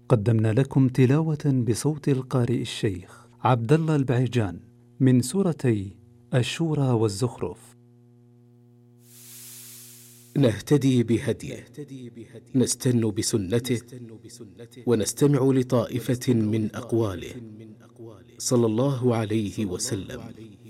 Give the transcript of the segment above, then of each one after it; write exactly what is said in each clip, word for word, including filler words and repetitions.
قدمنا لكم تلاوة بصوت القارئ الشيخ عبد الله البعيجان من سورتي الشورى والزخرف. نهتدي بهديه، نستن بسنته، ونستمع لطائفة من أقواله صلى الله عليه وسلم.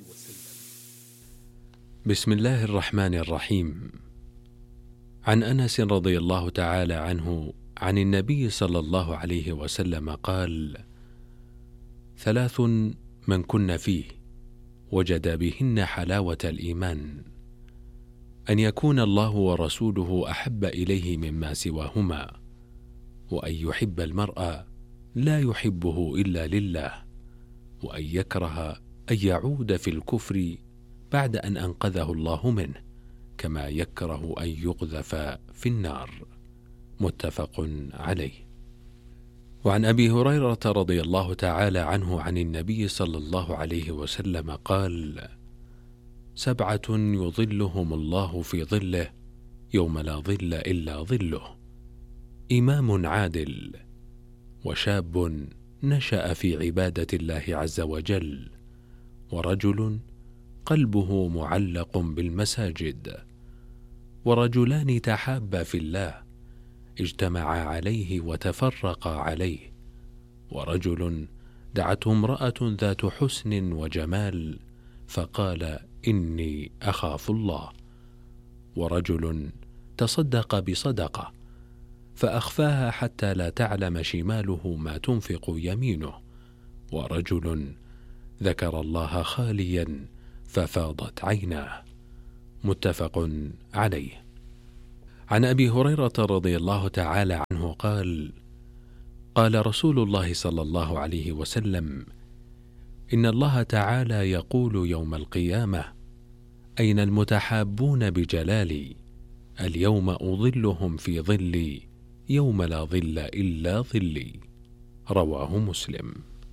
بسم الله الرحمن الرحيم. عن أنس رضي الله تعالى عنه عن النبي صلى الله عليه وسلم قال: ثلاث من كن فيه وجد بهن حلاوة الإيمان: أن يكون الله ورسوله أحب إليه مما سواهما، وأن يحب المرء لا يحبه إلا لله، وأن يكره أن يعود في الكفر بعد أن أنقذه الله منه، كما يكره أن يقذف في النار. متفق عليه. وعن أبي هريرة رضي الله تعالى عنه عن النبي صلى الله عليه وسلم قال: سبعة يظلهم الله في ظله يوم لا ظل إلا ظله: إمام عادل، وشاب نشأ في عبادة الله عز وجل، ورجل قلبه معلق بالمساجد، ورجلان تحابا في الله اجتمعا عليه وتفرقا عليه، ورجل دعته امرأة ذات حسن وجمال فقال: إني أخاف الله، ورجل تصدق بصدقة فأخفاها حتى لا تعلم شماله ما تنفق يمينه، ورجل ذكر الله خاليا ففاضت عيناه. متفق عليه. عن أبي هريرة رضي الله تعالى عنه قال: قال رسول الله صلى الله عليه وسلم: إن الله تعالى يقول يوم القيامة: أين المتحابون بجلالي؟ اليوم أظلهم في ظلي يوم لا ظل إلا ظلي. رواه مسلم.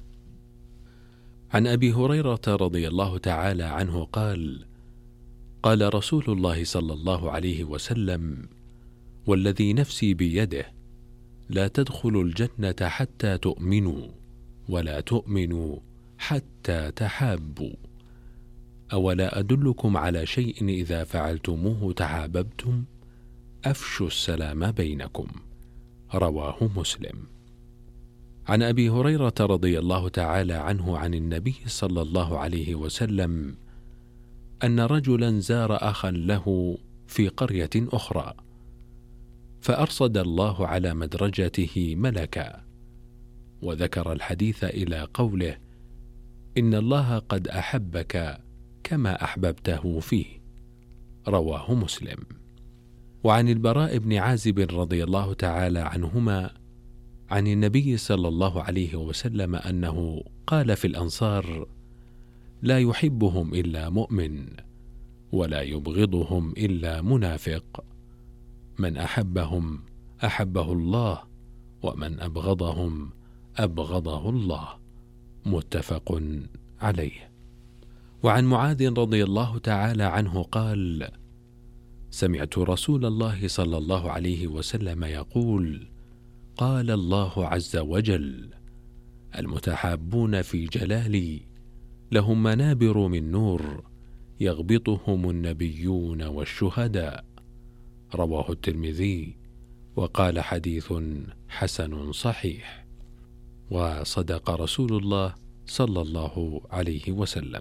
عن أبي هريرة رضي الله تعالى عنه قال: قال رسول الله صلى الله عليه وسلم: والذي نفسي بيده لا تدخلوا الجنة حتى تؤمنوا، ولا تؤمنوا حتى تحابوا. أولا أدلكم على شيء إذا فعلتموه تحاببتم؟ أفشوا السلام بينكم. رواه مسلم. عن أبي هريرة رضي الله تعالى عنه عن النبي صلى الله عليه وسلم أن رجلا زار أخا له في قرية أخرى، فأرصد الله على مدرجته ملكا، وذكر الحديث إلى قوله: إن الله قد أحبك كما أحببته فيه. رواه مسلم. وعن البراء بن عازب رضي الله تعالى عنهما عن النبي صلى الله عليه وسلم أنه قال في الأنصار: لا يحبهم إلا مؤمن، ولا يبغضهم إلا منافق، من أحبهم أحبه الله، ومن أبغضهم أبغضه الله. متفق عليه. وعن معاذ رضي الله تعالى عنه قال: سمعت رسول الله صلى الله عليه وسلم يقول: قال الله عز وجل: المتحابون في جلالي لهم منابر من نور يغبطهم النبيون والشهداء. رواه الترمذي، وقال: حديث حسن صحيح. وصدق رسول الله صلى الله عليه وسلم.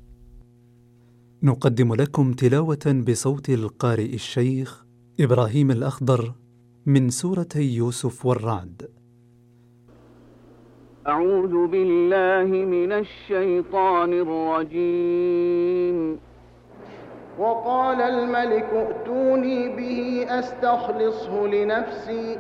نقدم لكم تلاوة بصوت القارئ الشيخ إبراهيم الأخضر من سورتي يوسف والرعد. أعوذ بالله من الشيطان الرجيم. وقال الملك ائتوني به أستخلصه لنفسي